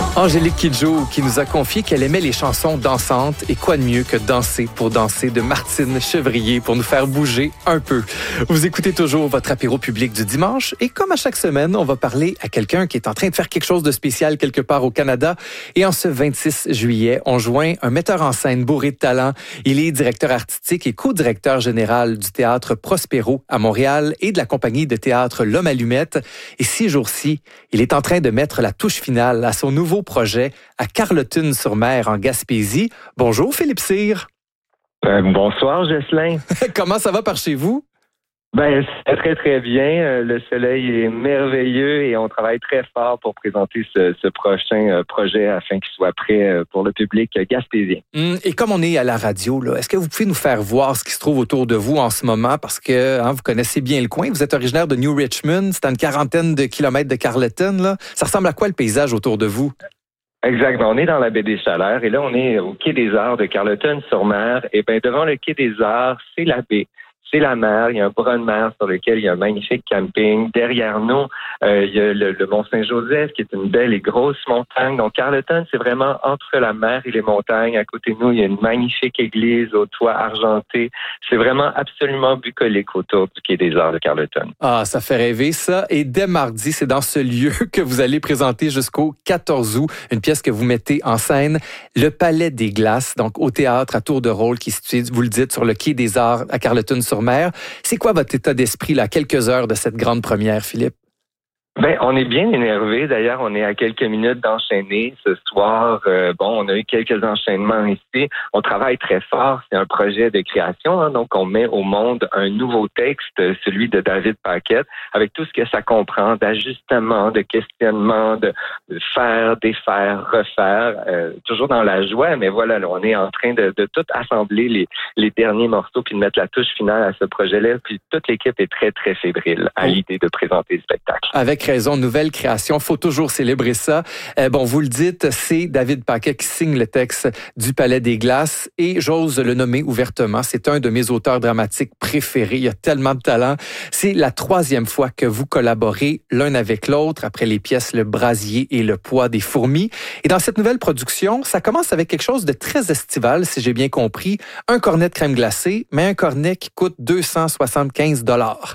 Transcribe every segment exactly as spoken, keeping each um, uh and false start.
Angélique Kidjo qui nous a confié qu'elle aimait les chansons dansantes et quoi de mieux que Danser pour danser de Martine Chevrier pour nous faire bouger un peu. Vous écoutez toujours votre apéro public du dimanche et comme à chaque semaine, on va parler à quelqu'un qui est en train de faire quelque chose de spécial quelque part au Canada. Et en ce vingt-six juillet, on joint un metteur en scène bourré de talent. Il est directeur artistique et co-directeur général du théâtre Prospero à Montréal et de la compagnie de théâtre L'Homme Allumette. Et ces jours-ci, il est en train de mettre la touche finale à son nouveau projet à Carleton-sur-Mer en Gaspésie. Bonjour Philippe Cyr. Euh, bonsoir Jocelyn. Comment ça va par chez vous? Ben, c'est très très bien. Le soleil est merveilleux et on travaille très fort pour présenter ce, ce prochain euh, projet afin qu'il soit prêt euh, pour le public gaspésien. Hum, et comme on est à la radio, là, est-ce que vous pouvez nous faire voir ce qui se trouve autour de vous en ce moment? Parce que hein, vous connaissez bien le coin. Vous êtes originaire de New Richmond. C'est à une quarantaine de kilomètres de Carleton. Là. Ça ressemble à quoi le paysage autour de vous? Exactement. On est dans la baie des Chaleurs et là, on est au quai des Arts de Carleton-sur-Mer. Et ben devant le quai des Arts, c'est la baie. C'est la mer, il y a un bras de mer sur lequel il y a un magnifique camping. Derrière nous, euh, il y a le, le Mont-Saint-Joseph qui est une belle et grosse montagne. Donc Carleton, c'est vraiment entre la mer et les montagnes. À côté de nous, il y a une magnifique église au toit argenté. C'est vraiment absolument bucolique autour du quai des Arts de Carleton. Ah, ça fait rêver ça. Et dès mardi, c'est dans ce lieu que vous allez présenter jusqu'au quatorze août une pièce que vous mettez en scène, Le Palais des Glaces, donc au théâtre à tour de rôle qui se situe, vous le dites, sur le quai des Arts à Carleton-sur-Mer. C'est quoi votre état d'esprit là, à quelques heures de cette grande première, Philippe? Ben, on est bien énervé. D'ailleurs, on est à quelques minutes d'enchaîner ce soir. Euh, bon, on a eu quelques enchaînements ici. On travaille très fort. C'est un projet de création, hein, donc on met au monde un nouveau texte, celui de David Paquette, avec tout ce que ça comprend d'ajustement, de questionnement, de, de faire, défaire, refaire, euh, toujours dans la joie. Mais voilà, là, on est en train de, de tout assembler les, les derniers morceaux puis de mettre la touche finale à ce projet-là. Puis toute l'équipe est très, très fébrile à l'idée de présenter le spectacle. Avec raison, nouvelle création, faut toujours célébrer ça. Euh, bon, vous le dites, c'est David Paquet qui signe le texte du Palais des Glaces et j'ose le nommer ouvertement, c'est un de mes auteurs dramatiques préférés. Il y a tellement de talent. C'est la troisième fois que vous collaborez l'un avec l'autre après les pièces Le Brasier et Le Poids des fourmis. Et dans cette nouvelle production, ça commence avec quelque chose de très estival, si j'ai bien compris. Un cornet de crème glacée, mais un cornet qui coûte deux cent soixante-quinze dollars.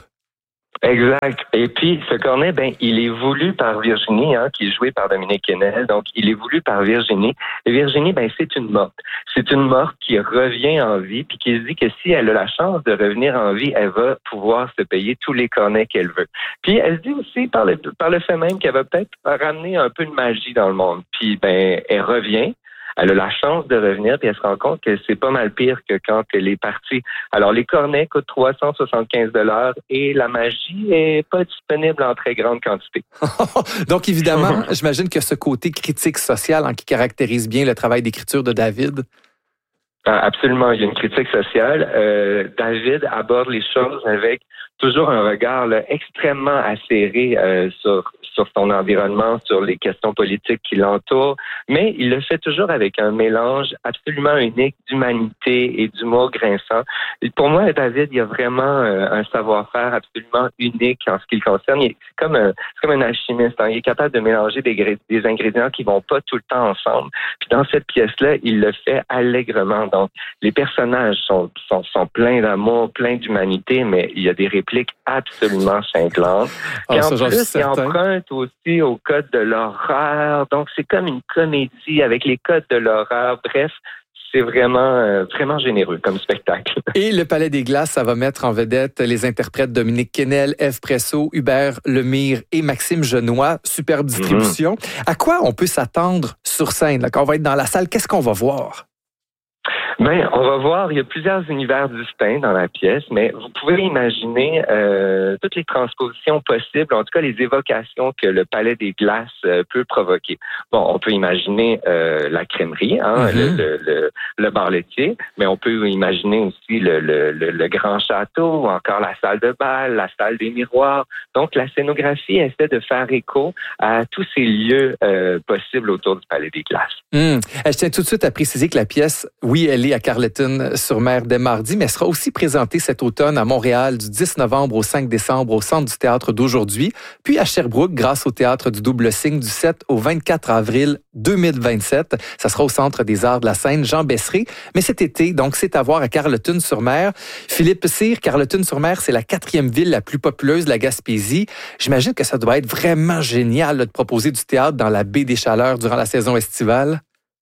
Exact. Et puis, ce cornet, ben, il est voulu par Virginie, hein, qui est jouée par Dominique Kennel. Donc, il est voulu par Virginie. Et Virginie, ben, c'est une morte. C'est une morte qui revient en vie, puis qui se dit que si elle a la chance de revenir en vie, elle va pouvoir se payer tous les cornets qu'elle veut. Puis, elle se dit aussi par le, par le fait même qu'elle va peut-être ramener un peu de magie dans le monde. Puis, ben, elle revient. Elle a la chance de revenir, puis elle se rend compte que c'est pas mal pire que quand elle est partie. Alors, les cornets coûtent trois cent soixante-quinze dollars et la magie est pas disponible en très grande quantité. Donc, évidemment, j'imagine que ce côté critique social hein, qui caractérise bien le travail d'écriture de David. Absolument, il y a une critique sociale. Euh, David aborde les choses avec toujours un regard là, extrêmement acéré euh, sur sur son environnement, sur les questions politiques qui l'entourent, mais il le fait toujours avec un mélange absolument unique d'humanité et d'humour grinçant. Et pour moi, David, il y a vraiment euh, un savoir-faire absolument unique en ce qui le concerne. Il est, c'est comme un, c'est comme un alchimiste. Hein. Il est capable de mélanger des, des ingrédients qui vont pas tout le temps ensemble. Puis dans cette pièce-là, il le fait allègrement. Donc, les personnages sont, sont, sont pleins d'amour, pleins d'humanité, mais il y a des répliques absolument cinglantes. Oh, et ça, en plus, il emprunte aussi au code de l'horreur. Donc, c'est comme une comédie avec les codes de l'horreur. Bref, c'est vraiment, euh, vraiment généreux comme spectacle. Et le Palais des Glaces, ça va mettre en vedette les interprètes Dominique Kennel, Ève Presso, Hubert Lemire et Maxime Genois. Superbe distribution. Mm-hmm. À quoi on peut s'attendre sur scène? Là, quand on va être dans la salle, qu'est-ce qu'on va voir? Ben, on va voir, il y a plusieurs univers distincts dans la pièce, mais vous pouvez imaginer euh, toutes les transpositions possibles, en tout cas les évocations que le Palais des Glaces euh, peut provoquer. Bon, on peut imaginer euh, la crèmerie, hein, mm-hmm. le, le, le, le bar laitier, mais on peut imaginer aussi le, le, le, le grand château, ou encore la salle de bal, la salle des miroirs. Donc, la scénographie essaie de faire écho à tous ces lieux euh, possibles autour du Palais des Glaces. Mm. Je tiens tout de suite à préciser que la pièce, oui, elle défilé à Carleton-sur-Mer dès mardi, mais sera aussi présenté cet automne à Montréal du dix novembre au cinq décembre au Centre du théâtre d'aujourd'hui, puis à Sherbrooke grâce au Théâtre du Double Signe du sept au vingt-quatre avril deux mille vingt-sept. Ça sera au Centre des arts de la scène Jean Besseret. Mais cet été, donc, c'est à voir à Carleton-sur-Mer. Philippe Cyr, Carleton-sur-Mer, c'est la quatrième ville la plus populeuse de la Gaspésie. J'imagine que ça doit être vraiment génial là, de proposer du théâtre dans la baie des Chaleurs durant la saison estivale.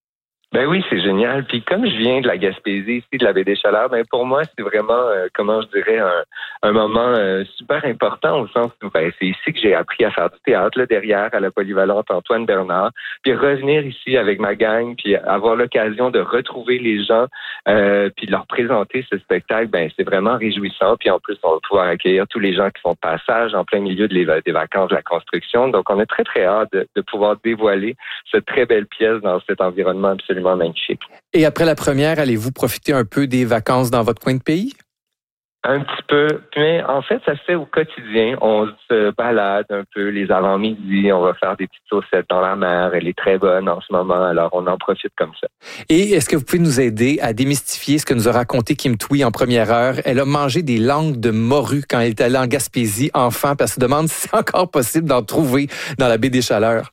Ben oui, c'est génial. Puis comme je viens de la Gaspésie, ici de la baie des Chaleurs, ben pour moi, c'est vraiment, euh, comment je dirais, un, un moment euh, super important au sens où ben, c'est ici que j'ai appris à faire du théâtre, là, derrière, à la polyvalente Antoine Bernard. Puis revenir ici avec ma gang, puis avoir l'occasion de retrouver les gens, euh, puis de leur présenter ce spectacle, ben c'est vraiment réjouissant. Puis en plus, on va pouvoir accueillir tous les gens qui font de passage en plein milieu de les, des vacances de la construction. Donc, on a très, très hâte de, de pouvoir dévoiler cette très belle pièce dans cet environnement absolument magnifique. Et après la première, allez-vous profiter un peu des vacances dans votre coin de pays? Un petit peu, mais en fait, ça se fait au quotidien. On se balade un peu les avant-midi, on va faire des petites saucettes dans la mer. Elle est très bonne en ce moment, alors on en profite comme ça. Et est-ce que vous pouvez nous aider à démystifier ce que nous a raconté Kim Thuy en première heure? Elle a mangé des langues de morue quand elle est allée en Gaspésie enfant, parce qu'elle se demande si c'est encore possible d'en trouver dans la baie des Chaleurs.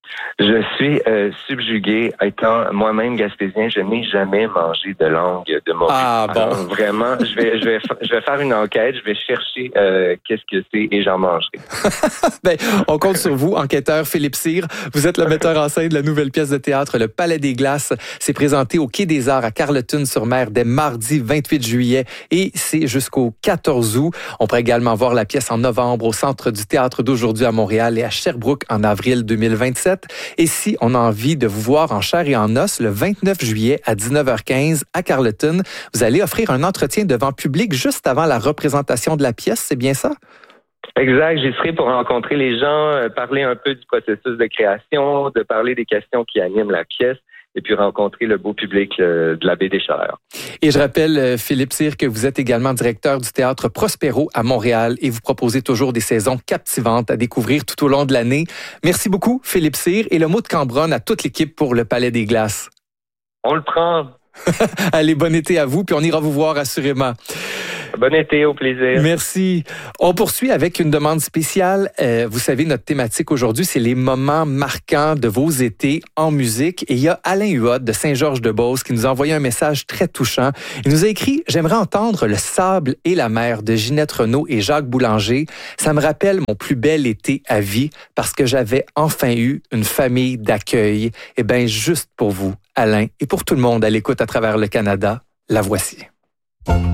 Je suis euh, subjugué. Étant moi-même gaspésien, je n'ai jamais mangé de langue de morue. Ah bon. Alors, vraiment, je vais, je vais, je vais faire une enquête. Je vais chercher euh, qu'est-ce que c'est et j'en mangerai. Ben, on compte sur vous, enquêteur Philippe Cyr. Vous êtes le metteur en scène de la nouvelle pièce de théâtre Le Palais des Glaces. C'est présenté au Quai des Arts à Carleton-sur-Mer dès mardi vingt-huit juillet et c'est jusqu'au quatorze août. On pourrait également voir la pièce en novembre au Centre du théâtre d'aujourd'hui à Montréal et à Sherbrooke en avril deux mille vingt-sept. Et si on a envie de vous voir en chair et en os, le vingt-neuf juillet à dix-neuf heures quinze à Carleton, vous allez offrir un entretien devant public juste avant la représentation de la pièce, c'est bien ça? Exact, j'y serai pour rencontrer les gens, euh, parler un peu du processus de création, de parler des questions qui animent la pièce et puis rencontrer le beau public euh, de la baie des Chaleurs. Et je rappelle, euh, Philippe Cyr, que vous êtes également directeur du Théâtre Prospero à Montréal et vous proposez toujours des saisons captivantes à découvrir tout au long de l'année. Merci beaucoup, Philippe Cyr, et le mot de Cambronne à toute l'équipe pour le Palais des Glaces. On le prend. Allez, bon été à vous, puis on ira vous voir assurément. Bon été, au plaisir. Merci. On poursuit avec une demande spéciale. Euh, vous savez, notre thématique aujourd'hui, c'est les moments marquants de vos étés en musique. Et il y a Alain Huot de Saint-Georges-de-Beauce qui nous a envoyé un message très touchant. Il nous a écrit « J'aimerais entendre Le sable et la mer de Ginette Renaud et Jacques Boulanger. Ça me rappelle mon plus bel été à vie parce que j'avais enfin eu une famille d'accueil. » Eh bien, juste pour vous, Alain, et pour tout le monde à l'écoute à travers le Canada, la voici.